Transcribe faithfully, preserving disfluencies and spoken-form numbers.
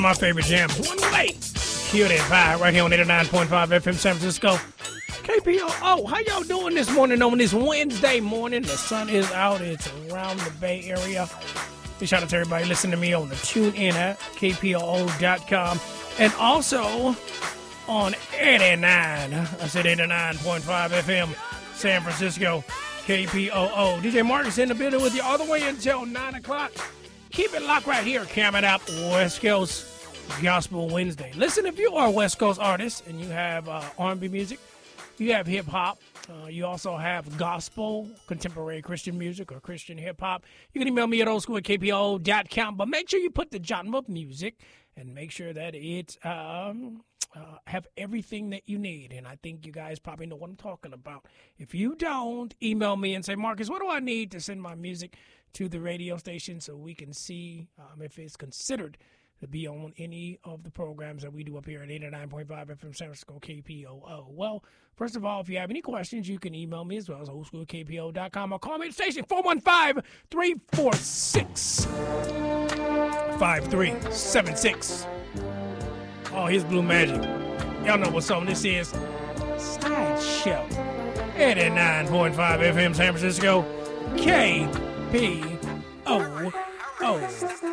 My favorite jams. One way. Q that vibe right here on eighty-nine point five F M San Francisco. K P O O, how y'all doing this morning on this Wednesday morning? The sun is out. It's around the Bay Area. Big shout out to everybody listening to me on the TuneIn app, K P O O dot com. And also on eighty-nine. I said eighty-nine point five F M San Francisco, K P O O. D J Marcus in the building with you all the way until nine o'clock. Keep it locked right here, coming up West Coast Gospel Wednesday. Listen, if you are a West Coast artist and you have uh, R and B music, you have hip-hop, uh, you also have gospel, contemporary Christian music, or Christian hip-hop, you can email me at oldschool at K P O O dot com, but make sure you put the genre of music and make sure that it um, uh, have everything that you need, and I think you guys probably know what I'm talking about. If you don't, email me and say, Marcus, what do I need to send my music to the radio station so we can see um, if it's considered to be on any of the programs that we do up here at eighty-nine point five F M San Francisco K P O O. Well, first of all, if you have any questions, you can email me as well as oldschool at K P O O dot com or call me at the station four one five, three four six, five three seven six. Oh, here's Blue Magic. Y'all know what song this is. Sideshow. eighty-nine point five F M San Francisco K P O O.